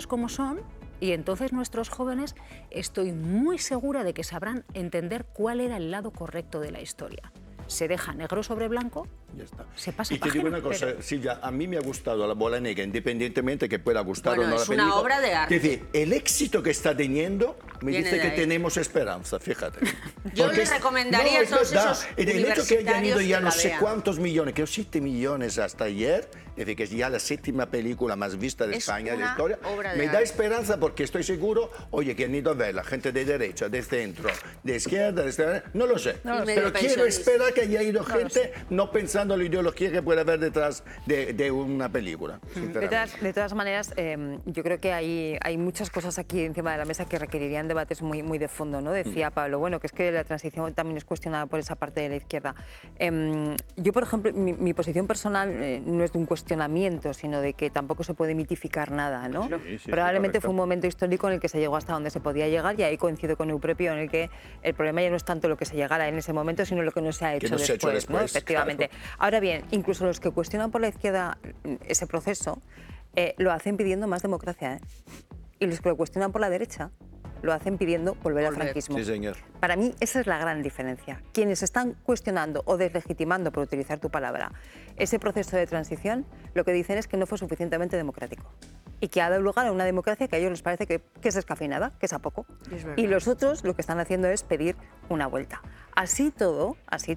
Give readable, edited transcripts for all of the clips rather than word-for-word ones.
como son, y entonces nuestros jóvenes, estoy muy segura de que sabrán entender cuál era el lado correcto de la historia. Se deja negro sobre blanco, ya está. se pasa Y te digo una cosa, pero... Silvia, a mí me ha gustado La bola negra, independientemente que pueda gustar Bueno, o no la es una película. obra de arte. Es decir, el éxito que está teniendo me Viene dice de que ahí. tenemos esperanza, fíjate. Yo Porque le es- recomendaría no, a es todos verdad. esos Y el hecho que hayan ido universitarios ya que no la sé vean. cuántos millones, creo 7 millones hasta ayer, es decir, que es ya la séptima película más vista de Es España de la una historia, obra de me da arte. esperanza porque estoy seguro, oye, que han ido a ver la gente de derecha, de centro, de izquierda, no lo sé. lo sé. Pero Medio quiero pensionista. esperar que haya ido gente no pensando en la ideología que puede haber detrás de una película. sinceramente. De todas maneras, yo creo que hay muchas cosas aquí encima de la mesa que requerirían debates muy de fondo, ¿no? Decía Pablo, bueno, que es que la transición también es cuestionada por esa parte de la izquierda. Yo, por ejemplo, mi posición personal no es de un cuestionamiento, sino de que tampoco se puede mitificar nada, ¿no? Sí, Probablemente correcto. fue un momento histórico en el que se llegó hasta donde se podía llegar, y ahí coincido con Euprepio en el que el problema ya no es tanto lo que se llegara en ese momento, sino lo que no se ha hecho no se ha hecho después, ¿no? después, Efectivamente. claro. Ahora bien, incluso los que cuestionan por la izquierda ese proceso, lo hacen pidiendo más democracia, ¿eh? Y los que lo cuestionan por la derecha lo hacen pidiendo volver al franquismo. Sí, señor. Para mí esa es la gran diferencia. Quienes están cuestionando o deslegitimando, por utilizar tu palabra, ese proceso de transición, lo que dicen es que no fue suficientemente democrático y que ha dado lugar a una democracia que a ellos les parece que es descafeinada, que es a poco. Es verdad. Y los otros lo que están haciendo es pedir una vuelta. Así todo,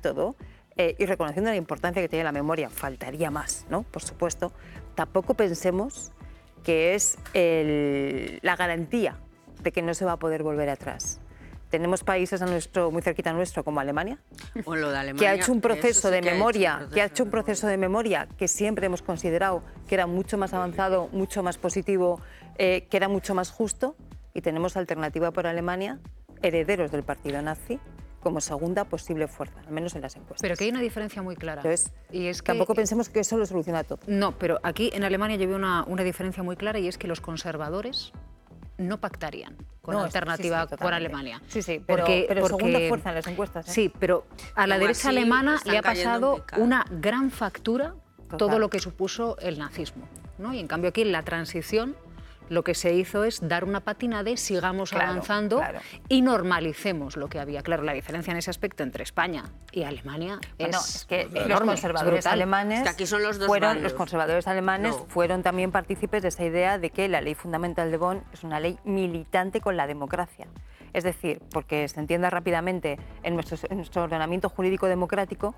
y reconociendo la importancia que tiene la memoria, faltaría más, ¿no? Por supuesto, tampoco pensemos que es la garantía de que no se va a poder volver atrás. Tenemos países muy cerquita a nuestro, como Alemania, O lo de Alemania, que ha hecho un proceso eso sí de que ha memoria, hecho un que ha hecho un proceso de memoria que siempre hemos considerado que era mucho más avanzado, mucho más positivo, que era mucho más justo, y tenemos alternativa por Alemania, herederos del partido nazi, como segunda posible fuerza, al menos en las encuestas. Pero que hay una diferencia muy clara. Entonces, y es que, tampoco pensemos que eso lo soluciona todo. No, pero aquí en Alemania yo veo una diferencia muy clara, y es que los conservadores no pactarían con No, alternativa sí, por totalmente. Alemania. Sí, pero segunda fuerza en las encuestas, ¿eh? Sí, pero a la Aún derecha así, alemana están le ha cayendo en pasado picado. una gran factura Total. todo lo que supuso el nazismo, ¿no? Y en cambio aquí en la transición lo que se hizo es dar una patina de sigamos Claro, avanzando claro. y normalicemos lo que había. Claro, la diferencia en ese aspecto entre España y Alemania Bueno, es es que enorme, los es conservadores brutal. alemanes Es que aquí son los dos fueron bandos. los conservadores alemanes No. fueron también partícipes de esa idea de que la ley fundamental de Bonn es una ley militante con la democracia. Es decir, porque se entienda rápidamente, en nuestro ordenamiento jurídico democrático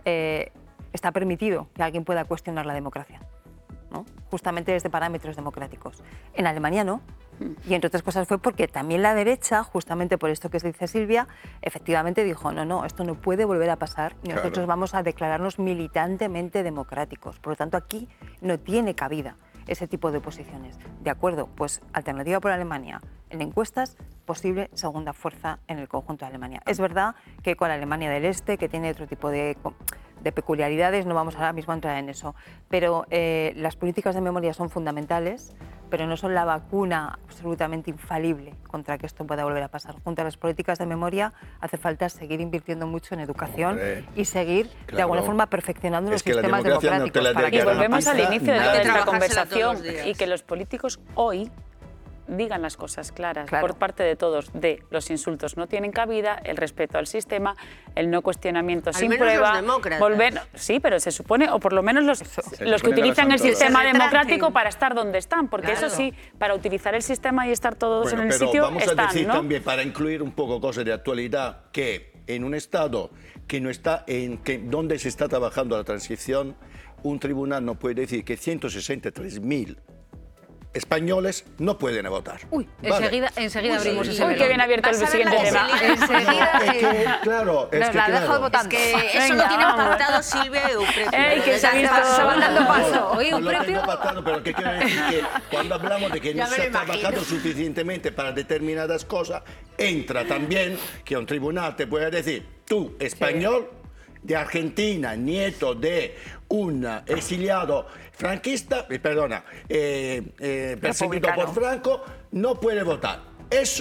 está permitido que alguien pueda cuestionar la democracia, ¿no? Justamente desde parámetros democráticos. En Alemania no. Y entre otras cosas fue porque también la derecha, justamente por esto que se dice Silvia, efectivamente dijo, no, esto no puede volver a pasar y nosotros Claro. vamos a declararnos militantemente democráticos. Por lo tanto, aquí no tiene cabida ese tipo de posiciones. De acuerdo, pues alternativa por Alemania. En encuestas, posible segunda fuerza en el conjunto de Alemania. Es verdad que con la Alemania del Este, que tiene otro tipo de peculiaridades, no vamos ahora mismo a entrar en eso, pero las políticas de memoria son fundamentales, pero no son la vacuna absolutamente infalible contra que esto pueda volver a pasar. Junto a las políticas de memoria hace falta seguir invirtiendo mucho en educación. Hombre, y seguir, de claro. alguna forma, perfeccionando los Es que la sistemas democracia no te democráticos. la para de que Y volvemos al garantiza inicio de nada. toda Hay que esta trabajársela todos conversación los días. y que los políticos hoy digan las cosas claras Claro. por parte de todos, de los insultos no tienen cabida, el respeto al sistema, el no cuestionamiento sin menos prueba, los demócratas. volver, sí, pero se supone, o por lo menos los supone que que utilizan lo el son todos. sistema Que se retracten. democrático para estar donde están, porque Claro. eso sí, para utilizar el sistema y estar todos Bueno, en el pero sitio vamos están, a decir ¿no? también, para incluir un poco cosas de actualidad, que en un Estado que no está donde se está trabajando la transición, un tribunal no puede decir que 163.000 españoles no pueden votar. Uy, Vale. enseguida abrimos sí. ese Uy, melón. qué bien abierto el Vas a ver siguiente la tema. Enseguida, Es que, claro, es Nos que la ha claro. dejado votando. Que eso Venga, lo tiene vamos. pactado Silvia y Euprepio. Ey, que se ha visto- Se van dando paso. Oye, No lo Euprepio- tengo pactado, pero ¿qué quiero decir? Que cuando hablamos de que Ya no me se lo ha trabajado imagino. suficientemente para determinadas cosas, entra también que un tribunal te puede decir, tú, español, de Argentina, nieto de un exiliado franquista, perseguido Republicano. por Franco, no puede votar. Eso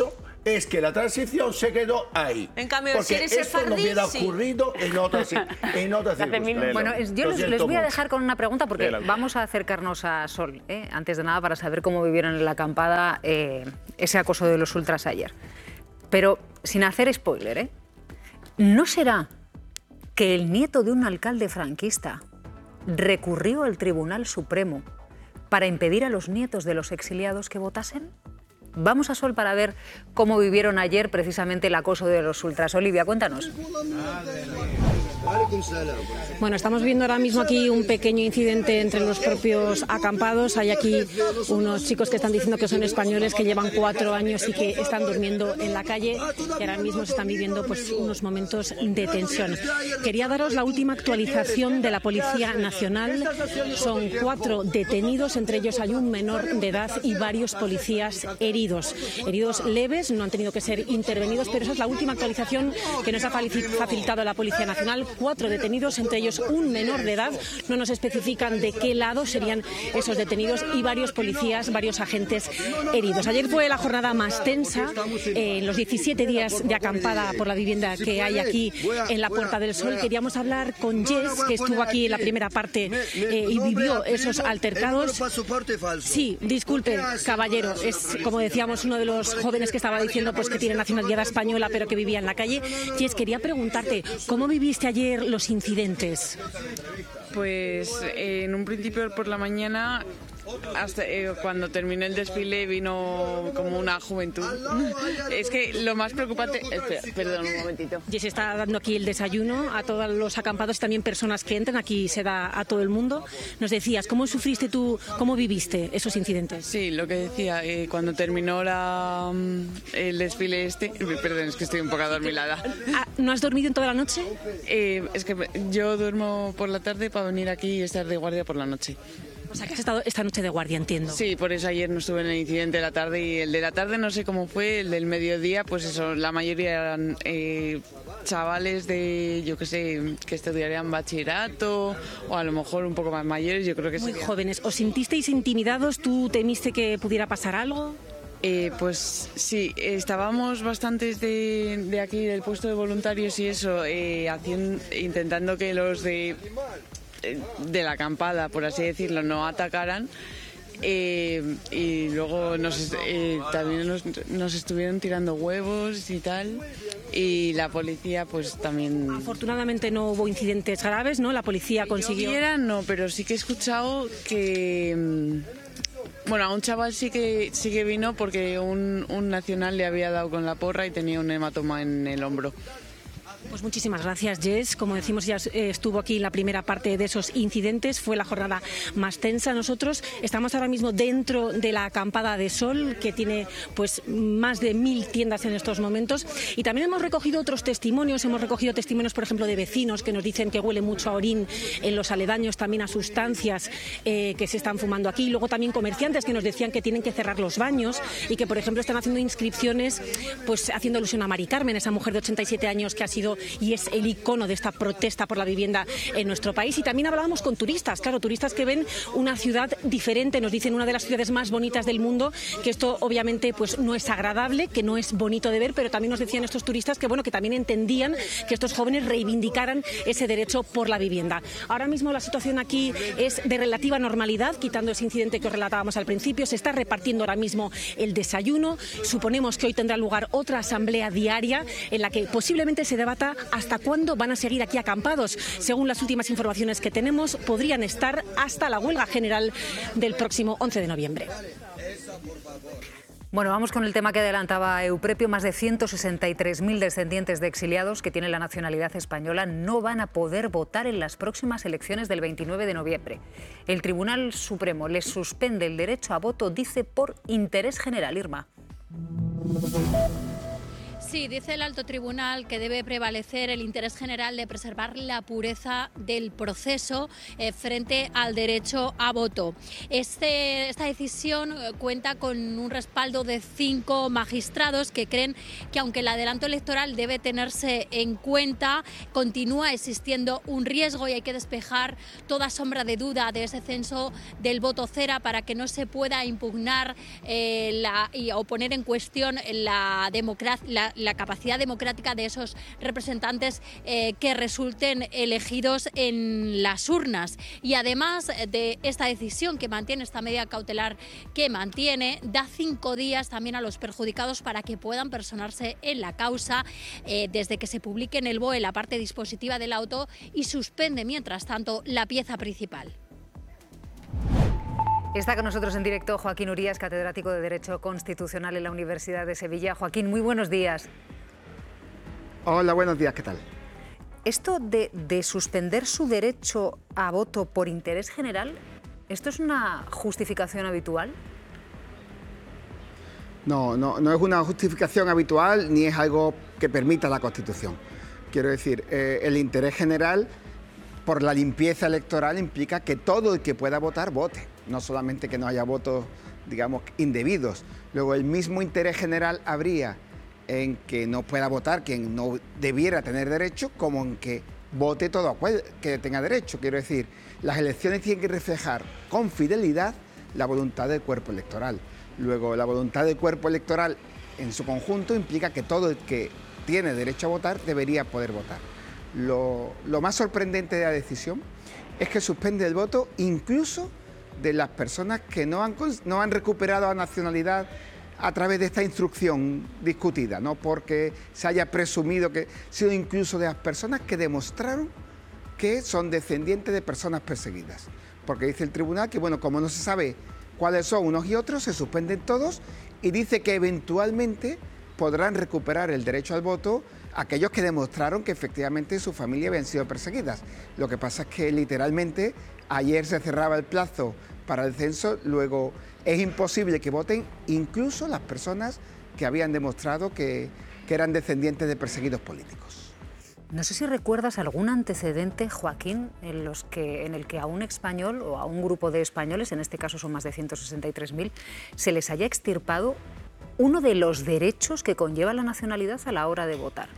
es que la transición se quedó ahí. En cambio, porque si eres esto no sefardí, hubiera sí. ocurrido en otras circunstancias. Bueno, yo les voy a mucho. dejar con una pregunta porque vamos a acercarnos a Sol, antes de nada, para saber cómo vivieron en la acampada ese acoso de los ultras ayer. Pero sin hacer spoiler, ¿no será que el nieto de un alcalde franquista recurrió al Tribunal Supremo para impedir a los nietos de los exiliados que votasen? Vamos a Sol para ver cómo vivieron ayer precisamente el acoso de los ultras. Olivia, cuéntanos. Bueno, estamos viendo ahora mismo aquí un pequeño incidente entre los propios acampados. Hay aquí unos chicos que están diciendo que son españoles, que llevan 4 años y que están durmiendo en la calle y ahora mismo se están viviendo pues, unos momentos de tensión. Quería daros la última actualización de la Policía Nacional. Son 4 detenidos, entre ellos hay un menor de edad y varios policías heridos. Heridos leves, no han tenido que ser intervenidos, pero esa es la última actualización que nos ha facilitado la Policía Nacional. 4 detenidos, entre ellos un menor de edad. No nos especifican de qué lado serían esos detenidos y varios policías, varios agentes heridos. Ayer fue la jornada más tensa, en los 17 días de acampada por la vivienda que hay aquí en la Puerta del Sol. Queríamos hablar con Jess, que estuvo aquí en la primera parte y vivió esos altercados. Sí, disculpe, caballero, es, como decíamos, uno de los jóvenes que estaba diciendo pues, que tiene nacionalidad española pero que vivía en la calle. Jess, quería preguntarte, ¿cómo viviste ayer los incidentes? Pues en un principio por la mañana, hasta cuando terminé el desfile, vino como una juventud. Es que lo más preocupante... Espera, perdón un momentito. Y se está dando aquí el desayuno a todos los acampados, también personas que entran, aquí se da a todo el mundo. Nos decías, ¿cómo sufriste tú, cómo viviste esos incidentes? Sí, lo que decía, cuando terminó el desfile perdón, es que estoy un poco adormilada. ¿No has dormido en toda la noche? Es que yo duermo por la tarde para venir aquí y estar de guardia por la noche. O sea, que has estado esta noche de guardia, entiendo. Sí, por eso ayer no estuve en el incidente de la tarde y el de la tarde no sé cómo fue, el del mediodía, pues eso, la mayoría eran chavales de, yo qué sé, que estudiarían bachillerato o a lo mejor un poco más mayores, yo creo que Muy sería. jóvenes. ¿Os sentisteis intimidados? ¿Tú temiste que pudiera pasar algo? Pues sí, estábamos bastantes de aquí, del puesto de voluntarios y eso, intentando que los de la acampada, por así decirlo, no atacaran. Y luego también nos estuvieron tirando huevos y tal, y la policía pues también... Afortunadamente no hubo incidentes graves, ¿no? La policía consiguió... No, pero sí que he escuchado que... Bueno, a un chaval sí que vino porque un nacional le había dado con la porra y tenía un hematoma en el hombro. Pues muchísimas gracias, Jess. Como decimos, ya estuvo aquí en la primera parte de esos incidentes. Fue la jornada más tensa. Nosotros estamos ahora mismo dentro de la acampada de Sol, que tiene pues más de 1000 tiendas en estos momentos. Y también hemos recogido otros testimonios. Hemos recogido testimonios, por ejemplo, de vecinos que nos dicen que huele mucho a orín en los aledaños, también a sustancias que se están fumando aquí. Y luego también comerciantes que nos decían que tienen que cerrar los baños y que, por ejemplo, están haciendo inscripciones pues haciendo alusión a Mari Carmen, esa mujer de 87 años que ha sido y es el icono de esta protesta por la vivienda en nuestro país. Y también hablábamos con turistas, claro, turistas que ven una ciudad diferente, nos dicen una de las ciudades más bonitas del mundo, que esto obviamente pues no es agradable, que no es bonito de ver, pero también nos decían estos turistas que bueno, que también entendían que estos jóvenes reivindicaran ese derecho por la vivienda. Ahora mismo la situación aquí es de relativa normalidad, quitando ese incidente que os relatábamos al principio. Se está repartiendo ahora mismo el desayuno. Suponemos que hoy tendrá lugar otra asamblea diaria en la que posiblemente se debata hasta cuándo van a seguir aquí acampados. Según las últimas informaciones que tenemos, podrían estar hasta la huelga general del próximo 11 de noviembre. Bueno, vamos con el tema que adelantaba Euprepio. Más de 163.000 descendientes de exiliados que tienen la nacionalidad española no van a poder votar en las próximas elecciones del 29 de noviembre. El Tribunal Supremo les suspende el derecho a voto, dice, por interés general. Irma. Sí, dice el alto tribunal que debe prevalecer el interés general de preservar la pureza del proceso frente al derecho a voto. Esta decisión cuenta con un respaldo de 5 magistrados que creen que aunque el adelanto electoral debe tenerse en cuenta, continúa existiendo un riesgo y hay que despejar toda sombra de duda de ese censo del voto cera para que no se pueda impugnar o poner en cuestión la capacidad democrática de esos representantes que resulten elegidos en las urnas. Y además de esta decisión que mantiene, esta medida cautelar que mantiene, da 5 días también a los perjudicados para que puedan personarse en la causa desde que se publique en el BOE la parte dispositiva del auto y suspende mientras tanto la pieza principal. Está con nosotros en directo Joaquín Urías, catedrático de Derecho Constitucional en la Universidad de Sevilla. Joaquín, muy buenos días. Hola, buenos días, ¿qué tal? Esto de suspender su derecho a voto por interés general, ¿esto es una justificación habitual? No es una justificación habitual ni es algo que permita la Constitución. Quiero decir, el interés general por la limpieza electoral implica que todo el que pueda votar vote, no solamente que no haya votos, digamos, indebidos. Luego, el mismo interés general habría en que no pueda votar quien no debiera tener derecho, como en que vote todo aquel que tenga derecho. Quiero decir, las elecciones tienen que reflejar con fidelidad la voluntad del cuerpo electoral. Luego, la voluntad del cuerpo electoral en su conjunto implica que todo el que tiene derecho a votar debería poder votar. Lo más sorprendente de la decisión es que suspende el voto incluso de las personas que no han recuperado la nacionalidad a través de esta instrucción discutida, no porque se haya presumido que, sino incluso de las personas que demostraron que son descendientes de personas perseguidas. Porque dice el tribunal que, bueno, como no se sabe cuáles son unos y otros, se suspenden todos y dice que eventualmente podrán recuperar el derecho al voto aquellos que demostraron que efectivamente su familia habían sido perseguidas. Lo que pasa es que literalmente ayer se cerraba el plazo para el censo, luego es imposible que voten incluso las personas que habían demostrado que eran descendientes de perseguidos políticos. No sé si recuerdas algún antecedente, Joaquín, en el que a un español o a un grupo de españoles, en este caso son más de 163.000, se les haya extirpado uno de los derechos que conlleva la nacionalidad a la hora de votar.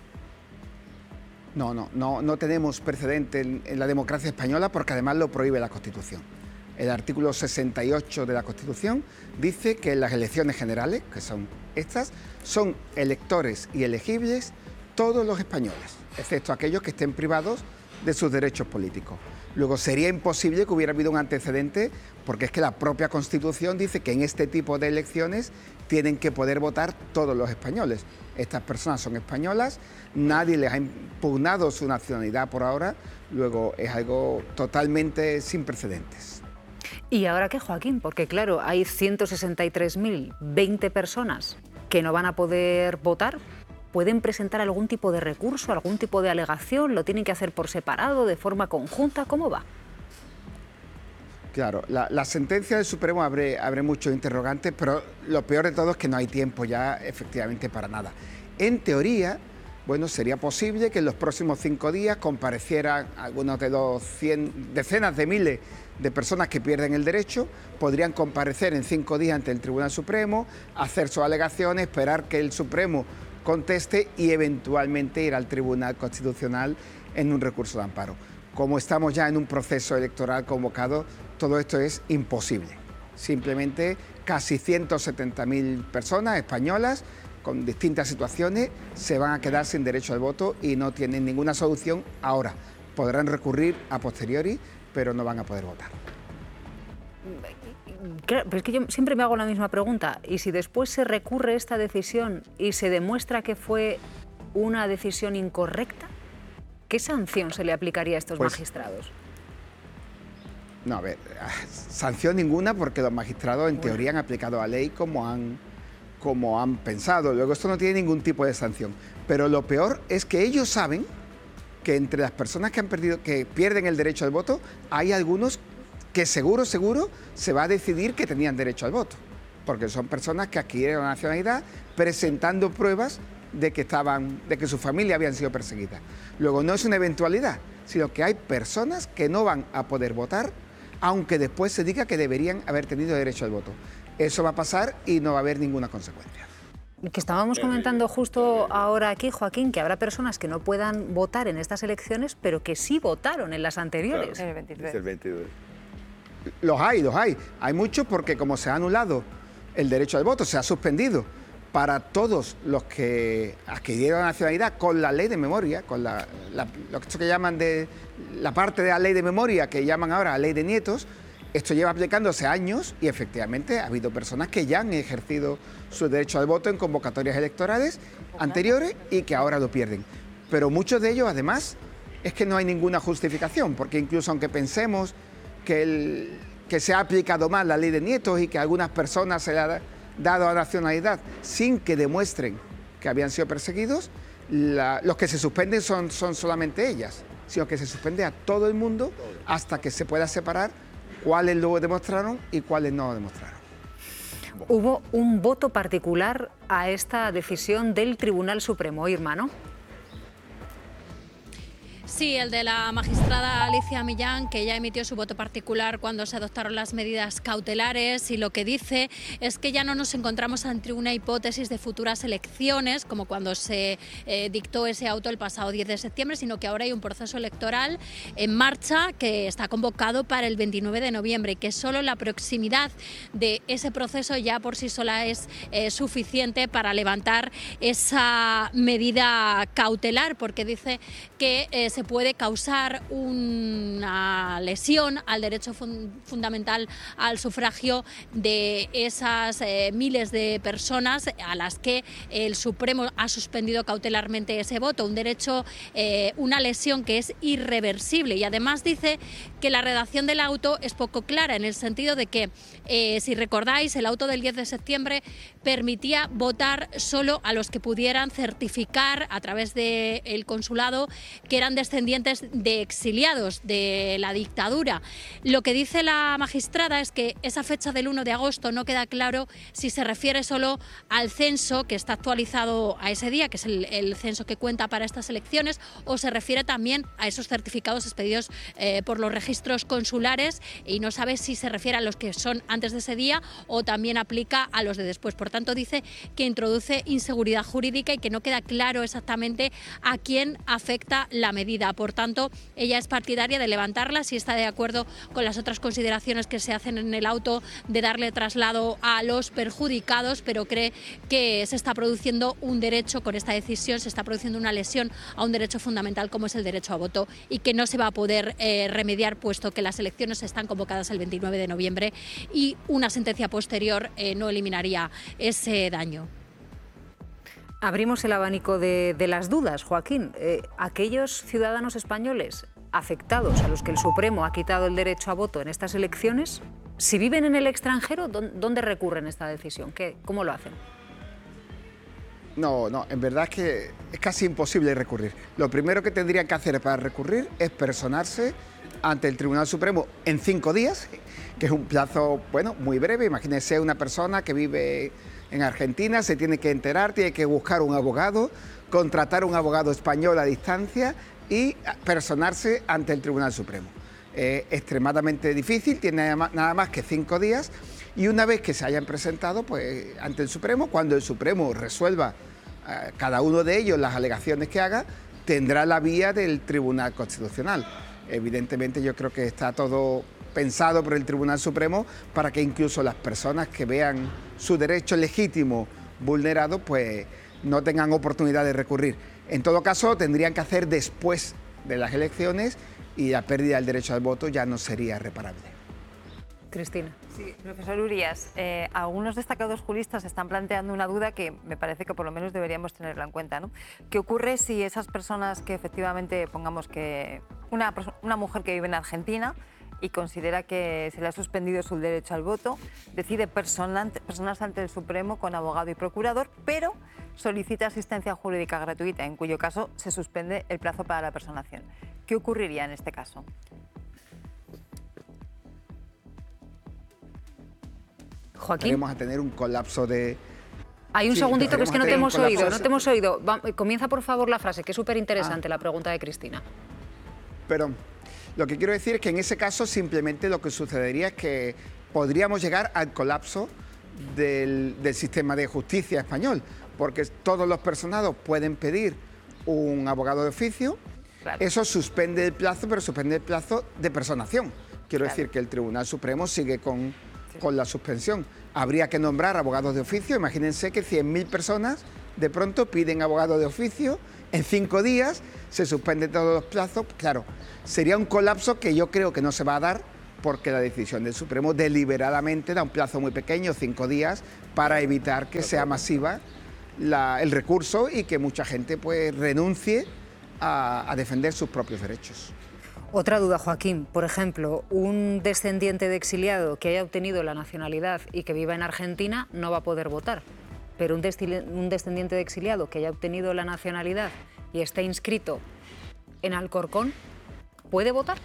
No tenemos precedente en la democracia española porque además lo prohíbe la Constitución. El artículo 68 de la Constitución dice que en las elecciones generales, que son estas, son electores y elegibles todos los españoles, excepto aquellos que estén privados de sus derechos políticos. Luego sería imposible que hubiera habido un antecedente porque es que la propia Constitución dice que en este tipo de elecciones tienen que poder votar todos los españoles. Estas personas son españolas, nadie les ha impugnado su nacionalidad por ahora, luego es algo totalmente sin precedentes. ¿Y ahora qué, Joaquín? Porque claro, hay 163.020 personas que no van a poder votar. ¿Pueden presentar algún tipo de recurso, algún tipo de alegación? ¿Lo tienen que hacer por separado, de forma conjunta? ¿Cómo va? Claro, la sentencia del Supremo abre muchos interrogantes, pero lo peor de todo es que no hay tiempo ya efectivamente para nada. En teoría, bueno, sería posible que en los próximos 5 días comparecieran algunos de los decenas de miles de personas que pierden el derecho, podrían comparecer en 5 días ante el Tribunal Supremo, hacer sus alegaciones, esperar que el Supremo conteste y eventualmente ir al Tribunal Constitucional en un recurso de amparo. Como estamos ya en un proceso electoral convocado, todo esto es imposible. Simplemente casi 170.000 personas españolas con distintas situaciones se van a quedar sin derecho al voto y no tienen ninguna solución ahora. Podrán recurrir a posteriori, pero no van a poder votar. Claro, pero es que yo siempre me hago la misma pregunta. ¿Y si después se recurre esta decisión y se demuestra que fue una decisión incorrecta? ¿Qué sanción se le aplicaría a estos magistrados? No, a ver, sanción ninguna porque los magistrados en teoría han aplicado la ley como han pensado. Luego esto no tiene ningún tipo de sanción. Pero lo peor es que ellos saben que entre las personas que pierden el derecho al voto hay algunos que seguro se va a decidir que tenían derecho al voto, porque son personas que adquirieron la nacionalidad presentando pruebas de que su familia habían sido perseguidas. Luego, no es una eventualidad, sino que hay personas que no van a poder votar, aunque después se diga que deberían haber tenido derecho al voto. Eso va a pasar y no va a haber ninguna consecuencia. Que estábamos comentando justo ahora aquí, Joaquín, que habrá personas que no puedan votar en estas elecciones, pero que sí votaron en las anteriores. En el 23. Es el 22. Los hay. Hay muchos porque como se ha anulado el derecho al voto, se ha suspendido para todos los que adquirieron la nacionalidad con la ley de memoria, con lo que llaman de la parte de la ley de memoria que llaman ahora la ley de nietos. Esto lleva aplicándose años y efectivamente ha habido personas que ya han ejercido su derecho al voto en convocatorias electorales anteriores y que ahora lo pierden. Pero muchos de ellos, además, es que no hay ninguna justificación, porque incluso aunque pensemos que se ha aplicado mal la ley de nietos y que a algunas personas se le ha dado la nacionalidad sin que demuestren que habían sido perseguidos, los que se suspenden son solamente ellas, sino que se suspende a todo el mundo hasta que se pueda separar cuáles lo demostraron y cuáles no lo demostraron. Hubo un voto particular a esta decisión del Tribunal Supremo, Irma, ¿no? Sí, el de la magistrada Alicia Millán, que ya emitió su voto particular cuando se adoptaron las medidas cautelares, y lo que dice es que ya no nos encontramos ante una hipótesis de futuras elecciones, como cuando se dictó ese auto el pasado 10 de septiembre, sino que ahora hay un proceso electoral en marcha que está convocado para el 29 de noviembre y que solo la proximidad de ese proceso ya por sí sola es suficiente para levantar esa medida cautelar, porque dice que se puede causar una lesión al derecho fundamental al sufragio de esas miles de personas a las que el Supremo ha suspendido cautelarmente ese voto, un derecho, una lesión que es irreversible. Y además dice que la redacción del auto es poco clara, en el sentido de que, si recordáis, el auto del 10 de septiembre permitía votar solo a los que pudieran certificar a través del consulado que eran descendientes de exiliados de la dictadura. Lo que dice la magistrada es que esa fecha del 1 de agosto no queda claro si se refiere solo al censo que está actualizado a ese día, que es el censo que cuenta para estas elecciones, o se refiere también a esos certificados expedidos por los registros consulares, y no sabe si se refiere a los que son antes de ese día o también aplica a los de después. Por tanto, dice que introduce inseguridad jurídica y que no queda claro exactamente a quién afecta la medida. Por tanto, ella es partidaria de levantarla si está de acuerdo con las otras consideraciones que se hacen en el auto de darle traslado a los perjudicados, pero cree que se está produciendo un derecho, con esta decisión se está produciendo una lesión a un derecho fundamental como es el derecho a voto, y que no se va a poder remediar, puesto que las elecciones están convocadas el 29 de noviembre y una sentencia posterior no eliminaría ese daño. Abrimos el abanico de las dudas, Joaquín. Aquellos ciudadanos españoles afectados a los que el Supremo ha quitado el derecho a voto en estas elecciones, si viven en el extranjero, ¿dónde recurren esta decisión? ¿Cómo lo hacen? No, en verdad es que es casi imposible recurrir. Lo primero que tendrían que hacer para recurrir es personarse ante el Tribunal Supremo en 5 días, que es un plazo, bueno, muy breve. Imagínense una persona que vive en Argentina, se tiene que enterar, tiene que buscar un abogado, contratar un abogado español a distancia y personarse ante el Tribunal Supremo. Extremadamente difícil, tiene nada más que 5 días, y una vez que se hayan presentado pues, ante el Supremo, cuando el Supremo resuelva cada uno de ellos las alegaciones que haga, tendrá la vía del Tribunal Constitucional. Evidentemente yo creo que está todo pensado por el Tribunal Supremo para que incluso las personas que vean su derecho legítimo vulnerado pues no tengan oportunidad de recurrir. En todo caso, tendrían que hacer después de las elecciones y la pérdida del derecho al voto ya no sería reparable. Cristina. Sí, profesor Urías, algunos destacados juristas están planteando una duda que me parece que por lo menos deberíamos tenerla en cuenta, ¿no? ¿Qué ocurre si esas personas que efectivamente, pongamos que una mujer que vive en Argentina y considera que se le ha suspendido su derecho al voto, decide personarse ante el Supremo con abogado y procurador, pero solicita asistencia jurídica gratuita, en cuyo caso se suspende el plazo para la personación? ¿Qué ocurriría en este caso? Joaquín. Vamos a tener un colapso de... Hay un Sí, segundito que es que no te hemos podríamos oído, hacer no te hemos oído. Comienza por favor la frase, que es súper interesante la pregunta de Cristina. Pero lo que quiero decir es que en ese caso simplemente lo que sucedería es que podríamos llegar al colapso del sistema de justicia español, porque todos los personados pueden pedir un abogado de oficio, Claro. eso suspende el plazo, pero suspende el plazo de personación. Quiero decir que el Tribunal Supremo sigue con la suspensión. Habría que nombrar abogados de oficio. Imagínense que 100.000 personas de pronto piden abogado de oficio, en 5 días se suspenden todos los plazos. Claro, sería un colapso que yo creo que no se va a dar, porque la decisión del Supremo deliberadamente da un plazo muy pequeño, 5 días, para evitar que sea masiva el recurso y que mucha gente pues renuncie a defender sus propios derechos. Otra duda, Joaquín. Por ejemplo, un descendiente de exiliado que haya obtenido la nacionalidad y que viva en Argentina no va a poder votar. Pero un descendiente de exiliado que haya obtenido la nacionalidad y esté inscrito en Alcorcón, ¿puede votar?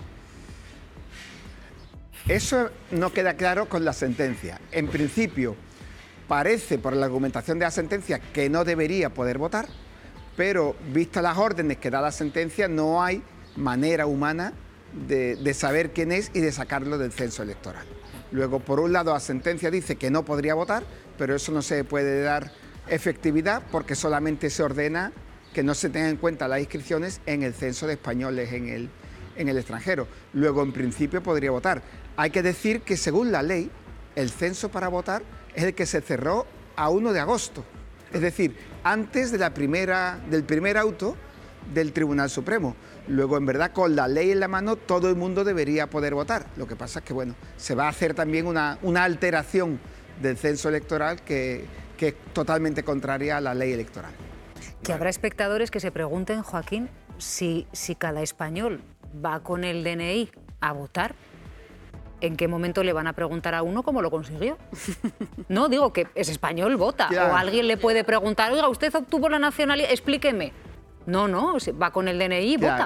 Eso no queda claro con la sentencia. En principio, parece por la argumentación de la sentencia que no debería poder votar, pero vistas las órdenes que da la sentencia, no hay manera humana de saber quién es y de sacarlo del censo electoral. Luego, por un lado, la sentencia dice que no podría votar, pero eso no se puede dar efectividad porque solamente se ordena que no se tengan en cuenta las inscripciones en el censo de españoles en el extranjero. Luego, en principio, podría votar. Hay que decir que, según la ley, el censo para votar es el que se cerró a 1 de agosto. Es decir, antes de del primer auto del Tribunal Supremo. Luego, en verdad, con la ley en la mano, todo el mundo debería poder votar. Lo que pasa es que, bueno, se va a hacer también una alteración del censo electoral que es totalmente contraria a la ley electoral. Que habrá espectadores que se pregunten, Joaquín, si cada español va con el DNI a votar, ¿en qué momento le van a preguntar a uno cómo lo consiguió? No, digo que es español, vota. Claro. O alguien le puede preguntar, oiga, ¿usted obtuvo la nacionalidad? Explíqueme. No, va con el DNI y Claro. vota.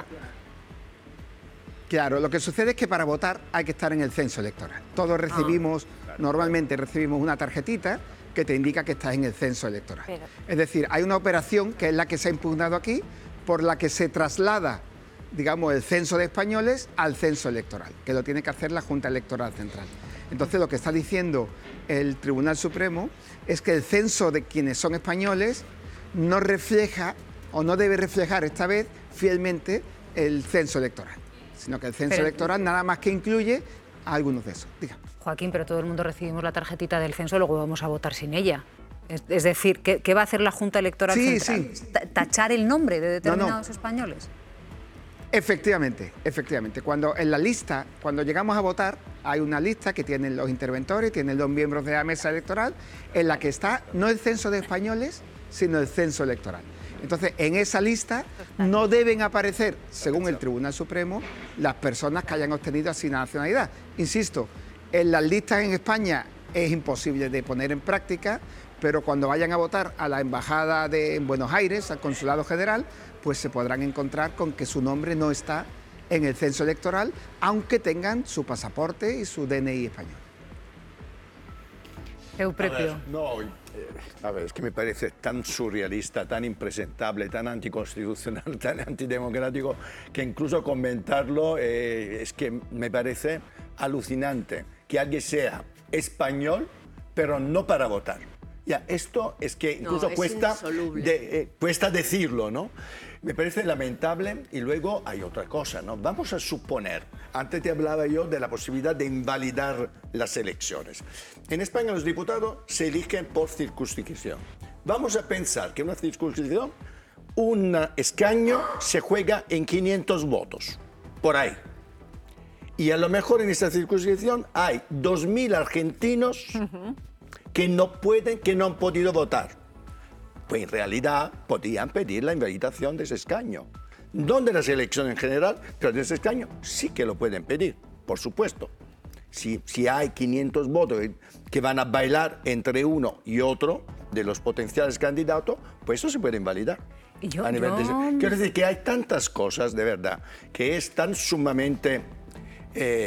Claro, lo que sucede es que para votar hay que estar en el censo electoral. Todos recibimos, normalmente recibimos una tarjetita que te indica que estás en el censo electoral. Es decir, hay una operación que es la que se ha impugnado aquí, por la que se traslada, digamos, el censo de españoles al censo electoral, que lo tiene que hacer la Junta Electoral Central. Entonces, lo que está diciendo el Tribunal Supremo es que el censo de quienes son españoles no refleja o no debe reflejar esta vez fielmente el censo electoral, sino que el censo electoral nada más que incluye a algunos de esos. Diga. Joaquín, pero todo el mundo recibimos la tarjetita del censo, luego vamos a votar sin ella. Es decir, ¿qué va a hacer la Junta Electoral Central? Sí. ¿Tachar el nombre de determinados españoles? Efectivamente. Cuando en la lista, cuando llegamos a votar, hay una lista que tienen los interventores, tienen los miembros de la mesa electoral, en la que está no el censo de españoles, sino el censo electoral. Entonces, en esa lista no deben aparecer, según el Tribunal Supremo, las personas que hayan obtenido así la nacionalidad. Insisto, en las listas en España es imposible de poner en práctica, pero cuando vayan a votar a la embajada en Buenos Aires, al Consulado General, pues se podrán encontrar con que su nombre no está en el censo electoral, aunque tengan su pasaporte y su DNI español. Euprepio. A ver, es que me parece tan surrealista, tan impresentable, tan anticonstitucional, tan antidemocrático, que incluso comentarlo es que me parece alucinante que alguien sea español, pero no para votar. Ya, esto es que incluso es cuesta decirlo, ¿no? Me parece lamentable. Y luego hay otra cosa, ¿no? Vamos a suponer, antes te hablaba yo de la posibilidad de invalidar las elecciones. En España los diputados se eligen por circunscripción. Vamos a pensar que en una circunscripción, un escaño se juega en 500 votos, por ahí. Y a lo mejor en esta circunscripción hay 2.000 argentinos que no han podido votar. Pues en realidad podían pedir la invalidación de ese escaño. No de las elecciones en general, pero de ese escaño sí que lo pueden pedir, por supuesto. Si hay 500 votos que van a bailar entre uno y otro de los potenciales candidatos, pues eso se puede invalidar. Quiero decir que hay tantas cosas, de verdad, que es tan sumamente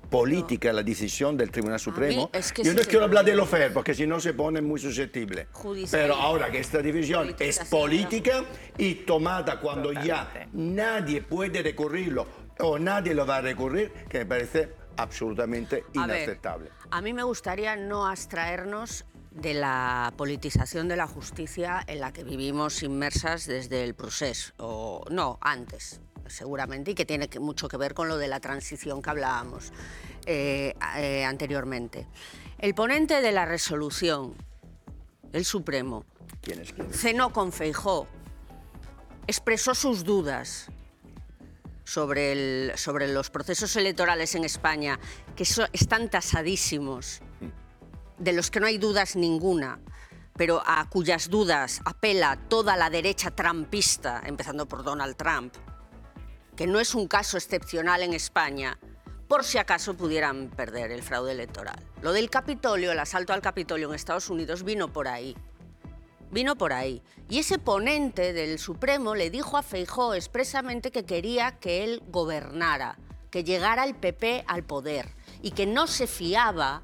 política la decisión del Tribunal Supremo. es que Yo sí no se quiero hablar de puede. lo fair, porque si no se pone muy susceptible. Judicial. Pero ahora que esta división Política, es sí, política y tomada cuando ya nadie puede recurrirlo o nadie lo va a recurrir, que me parece absolutamente A ver, inaceptable. a mí me gustaría no abstraernos de la politización de la justicia en la que vivimos inmersas desde el procés, o no, antes, seguramente, y que tiene mucho que ver con lo de la transición que hablábamos anteriormente. El ponente de la resolución, el Supremo, ¿Quién es quién? cenó con Feijóo, expresó sus dudas sobre los procesos electorales en España, que están tasadísimos, de los que no hay dudas ninguna, pero a cuyas dudas apela toda la derecha trumpista, empezando por Donald Trump, que no es un caso excepcional en España, por si acaso pudieran perder el fraude electoral. Lo del Capitolio, el asalto al Capitolio en Estados Unidos, vino por ahí. Vino por ahí. Y ese ponente del Supremo le dijo a Feijóo expresamente que quería que él gobernara, que llegara el PP al poder y que no se fiaba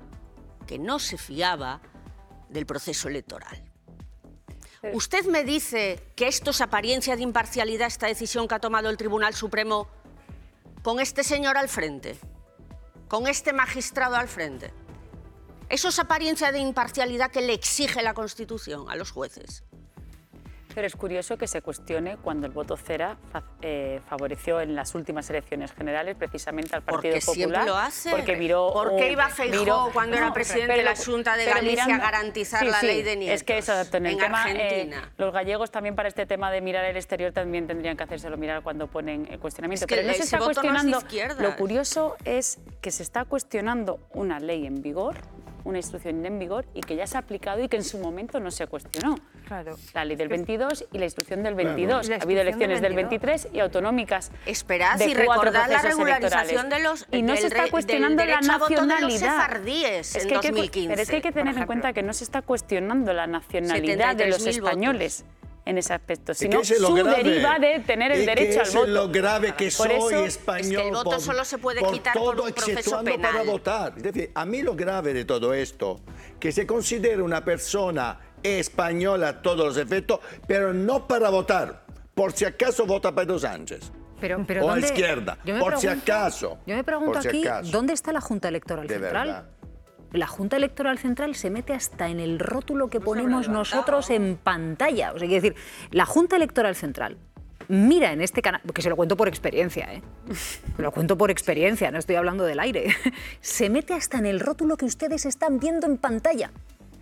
del proceso electoral. ¿Usted me dice que esto es apariencia de imparcialidad, esta decisión que ha tomado el Tribunal Supremo con este señor al frente? ¿Con este magistrado al frente? ¿Eso es apariencia de imparcialidad que le exige la Constitución a los jueces? Pero es curioso que se cuestione cuando el voto cera favoreció en las últimas elecciones generales precisamente al Partido Porque Popular. siempre lo hace. Porque viró... ¿Por qué iba Feijóo cuando era presidente de la Xunta de Galicia a garantizar la ley de nietos? Es que eso, en el tema, Argentina. los gallegos también para este tema de mirar el exterior también tendrían que hacérselo mirar cuando ponen el cuestionamiento. Es que pero no se ese está voto no es de cuestionando. izquierdas. Lo curioso es que se está cuestionando una ley en vigor, una instrucción en vigor y que ya se ha aplicado y que en su momento no se cuestionó. Claro. La ley del 22 y la instrucción del 22. La Ha habido instrucción elecciones del del 23 y autonómicas. Esperad de y 4 recordad la procesos regularización electorales. de los Y no se está cuestionando la derecho a voto de los nacionalidad. sefardíes en que hay que, 2015. pero es que hay que tener en cuenta que no se está cuestionando la nacionalidad de los 73.000 españoles en ese aspecto, Es sino que ese es lo su grave. deriva de tener el Es que derecho al ese voto. es lo grave que Por soy eso, español. es que el voto solo se puede quitar por todo, un proceso exceptuando penal. para votar. Es decir, a mí lo grave de todo esto, que se considere una persona española a todos los efectos, pero no para votar. Por si acaso vota Pedro Sánchez. Pero o a ¿dónde- izquierda, yo me por si pregunto- acaso. Yo me pregunto por si aquí, acaso. ¿dónde está la Junta Electoral De Central? verdad. La Junta Electoral Central se mete hasta en el rótulo que ponemos nosotros en pantalla. O sea, quiero decir, la Junta Electoral Central mira en este canal, que se lo cuento por experiencia, se lo cuento por experiencia, no estoy hablando del aire, se mete hasta en el rótulo que ustedes están viendo en pantalla.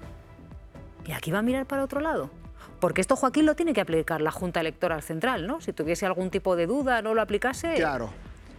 Y aquí va a mirar para otro lado. Porque esto, Joaquín, lo tiene que aplicar la Junta Electoral Central, ¿no? Si tuviese algún tipo de duda, no lo aplicase... Claro.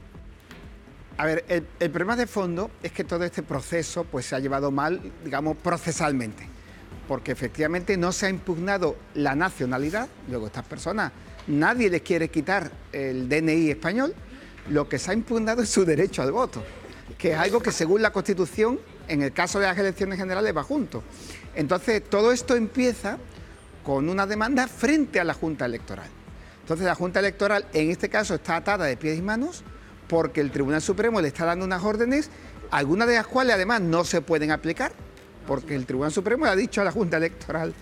A ver, el problema de fondo es que todo este proceso pues, se ha llevado mal, digamos, procesalmente. Porque efectivamente no se ha impugnado la nacionalidad. Luego estas personas, nadie les quiere quitar el DNI español. Lo que se ha impugnado es su derecho al voto, que es algo que según la Constitución, en el caso de las elecciones generales, va junto. Entonces, todo esto empieza con una demanda frente a la Junta Electoral. Entonces, la Junta Electoral, en este caso, está atada de pies y manos porque el Tribunal Supremo le está dando unas órdenes, algunas de las cuales además no se pueden aplicar, porque el Tribunal Supremo le ha dicho a la Junta Electoral,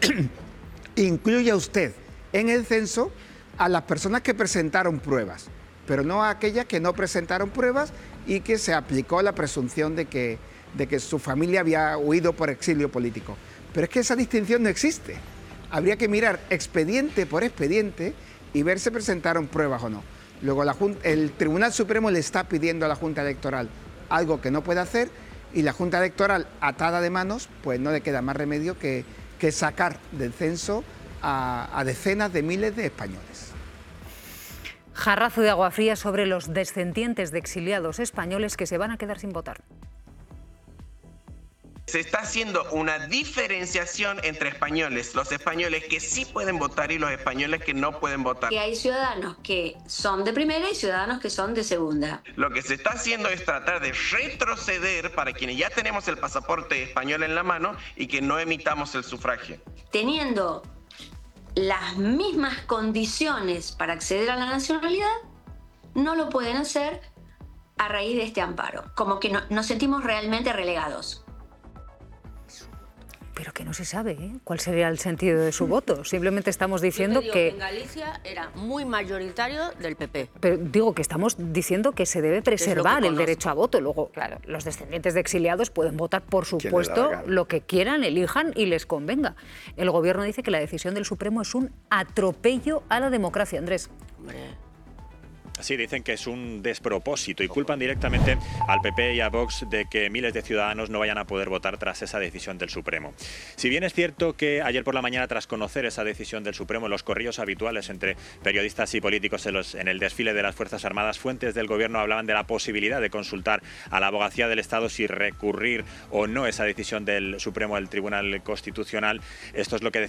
incluya usted en el censo a las personas que presentaron pruebas, pero no a aquellas que no presentaron pruebas y que se aplicó la presunción de que su familia había huido por exilio político. Pero es que esa distinción no existe. Habría que mirar expediente por expediente y ver si presentaron pruebas o no. Luego el Tribunal Supremo le está pidiendo a la Junta Electoral algo que no puede hacer y la Junta Electoral, atada de manos, pues no le queda más remedio que sacar del censo a decenas de miles de españoles. Jarrazo de agua fría sobre los descendientes de exiliados españoles que se van a quedar sin votar. Se está haciendo una diferenciación entre españoles, los españoles que sí pueden votar y los españoles que no pueden votar. Que hay ciudadanos que son de primera y ciudadanos que son de segunda. Lo que se está haciendo es tratar de retroceder para quienes ya tenemos el pasaporte español en la mano y que no emitamos el sufragio. Teniendo las mismas condiciones para acceder a la nacionalidad, no lo pueden hacer a raíz de este amparo. Como que nos sentimos realmente relegados. Pero que no se sabe, ¿eh?, cuál sería el sentido de su voto. Simplemente estamos diciendo Yo te digo que en Galicia era muy mayoritario del PP. Pero digo que estamos diciendo que se debe preservar el derecho a voto. Luego, claro, los descendientes de exiliados pueden votar, por supuesto, lo que quieran, elijan y les convenga. El Gobierno dice que la decisión del Supremo es un atropello a la democracia. Andrés. Hombre. Sí, dicen que es un despropósito y culpan directamente al PP y a Vox de que miles de ciudadanos no vayan a poder votar tras esa decisión del Supremo. Si bien es cierto que ayer por la mañana, tras conocer esa decisión del Supremo, los corrillos habituales entre periodistas y políticos en el desfile de las Fuerzas Armadas, fuentes del Gobierno hablaban de la posibilidad de consultar a la Abogacía del Estado si recurrir o no esa decisión del Supremo al Tribunal Constitucional. Esto es lo que decía